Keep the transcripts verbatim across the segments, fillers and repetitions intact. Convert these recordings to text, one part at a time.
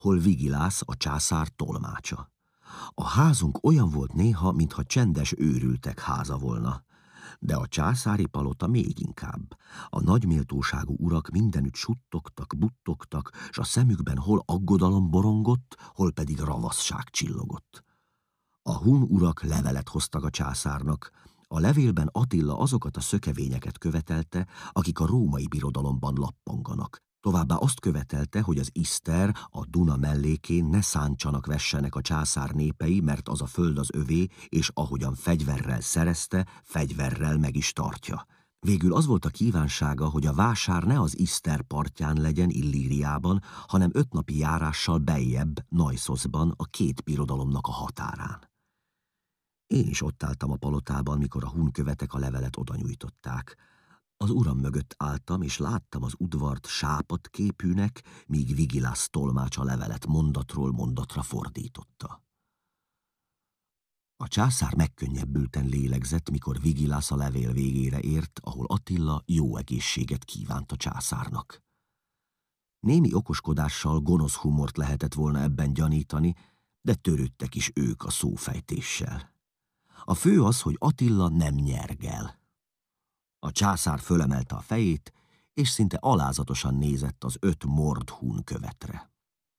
hol Vigilász, a császár tolmácsa. A házunk olyan volt néha, mintha csendes őrültek háza volna. De a császári palota még inkább. A nagyméltóságú urak mindenütt suttogtak, buttogtak, s a szemükben hol aggodalom borongott, hol pedig ravaszság csillogott. A hun urak levelet hoztak a császárnak. A levélben Attila azokat a szökevényeket követelte, akik a római birodalomban lappanganak. Továbbá azt követelte, hogy az Iszter, a Duna mellékén ne szántsanak vessenek a császár népei, mert az a föld az övé, és ahogyan fegyverrel szerezte, fegyverrel meg is tartja. Végül az volt a kívánsága, hogy a vásár ne az Iszter partján legyen Illíriában, hanem öt napi járással beljebb, Naiszoszban, a két birodalomnak a határán. Én is ott álltam a palotában, mikor a hun követek a levelet oda nyújtották. Az uram mögött álltam, és láttam az udvart sápadt képűnek, míg Vigilász tolmács a levelet mondatról mondatra fordította. A császár megkönnyebbülten lélegzett, mikor Vigilász a levél végére ért, ahol Attila jó egészséget kívánt a császárnak. Némi okoskodással gonosz humort lehetett volna ebben gyanítani, de törődtek is ők a szófejtéssel. A fő az, hogy Attila nem nyergel. A császár fölemelte a fejét, és szinte alázatosan nézett az öt mord hun követre.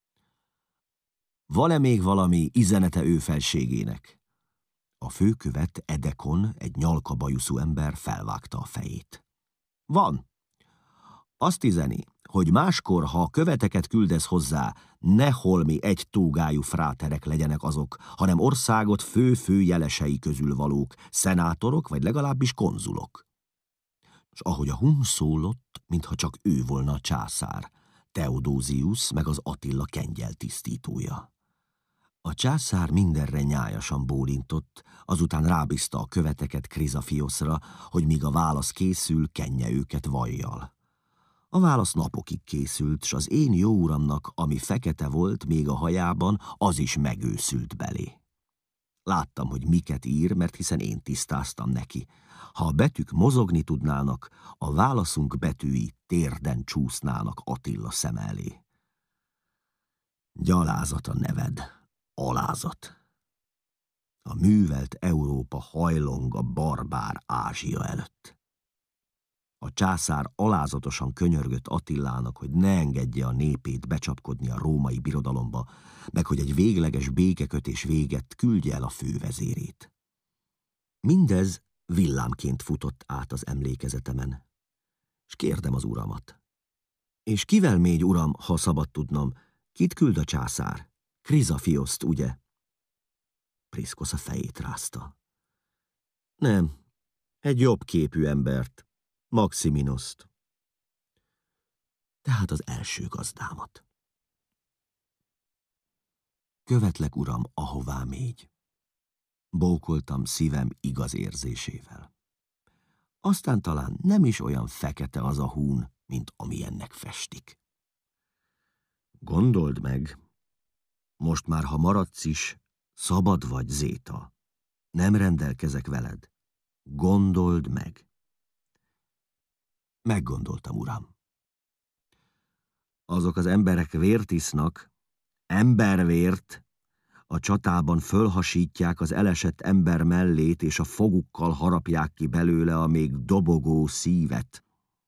Van-e még valami izenete ő felségének? A főkövet Edekon, egy nyalkabajuszú ember felvágta a fejét. Van. Azt üzeni, hogy máskor, ha a követeket küldesz hozzá, ne holmi egy tógájú fráterek legyenek azok, hanem országot fő-fő jelesei közül valók, szenátorok vagy legalábbis konzulok. És ahogy a hun szólott, mintha csak ő volna a császár, Theodosius meg az Attila kengyel tisztítója. A császár mindenre nyájasan bólintott, azután rábízta a követeket Krizafioszra, hogy míg a válasz készül, kenje őket vajjal. A válasz napokig készült, s az én jó uramnak, ami fekete volt még a hajában, az is megőszült belé. Láttam, hogy miket ír, mert hiszen én tisztáztam neki. Ha a betűk mozogni tudnának, a válaszunk betűi térden csúsznának Attila szem elé. Gyalázat a neved, alázat. A művelt Európa hajlong a barbár Ázsia előtt. A császár alázatosan könyörgött Attilának, hogy ne engedje a népét becsapkodni a római birodalomba, meg hogy egy végleges békekötés véget küldje el a fővezérét. Mindez villámként futott át az emlékezetemen, és kérdem az uramat. És kivel még, uram, ha szabad tudnom, kit küld a császár? Krizafioszt, ugye? Priszkosz a fejét rázta. Nem, egy jobb képű embert, Maximinoszt. Tehát az első gazdámat. Követlek, uram, ahová mégy. Bókoltam szívem igaz érzésével. Aztán talán nem is olyan fekete az a hún, mint amilyennek festik. Gondold meg, most már, ha maradsz is, szabad vagy, Zéta. Nem rendelkezek veled. Gondold meg. Meggondoltam, uram. Azok az emberek vért isznak, embervért, a csatában fölhasítják az elesett ember mellét, és a fogukkal harapják ki belőle a még dobogó szívet.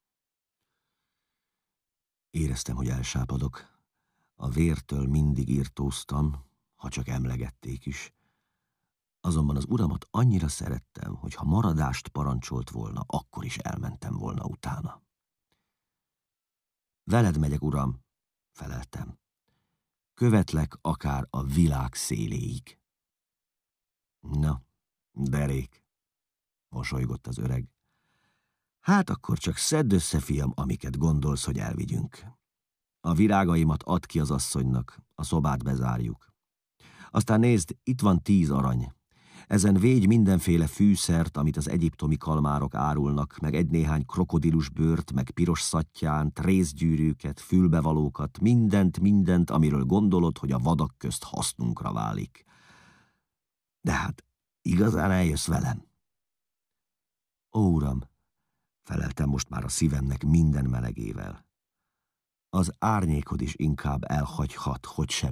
Éreztem, hogy elsápadok. A vértől mindig írtóztam, ha csak emlegették is. Azonban az uramat annyira szerettem, hogy ha maradást parancsolt volna, akkor is elmentem volna utána. Veled megyek, uram, feleltem. Követlek akár a világ széléig. Na, derék, mosolygott az öreg. Hát akkor csak szedd össze, fiam, amiket gondolsz, hogy elvigyünk. A virágaimat add ki az asszonynak, a szobát bezárjuk. Aztán nézd, itt van tíz arany. Ezen végy mindenféle fűszert, amit az egyiptomi kalmárok árulnak, meg egy-néhány krokodillusbőrt, meg piros szattyánt, rézgyűrűket, fülbevalókat, mindent, mindent, amiről gondolod, hogy a vadak közt hasznunkra válik. De hát igazán eljössz velem? Ó, uram, feleltem most már a szívemnek minden melegével. az árnyékod is inkább elhagyhat, hogy sem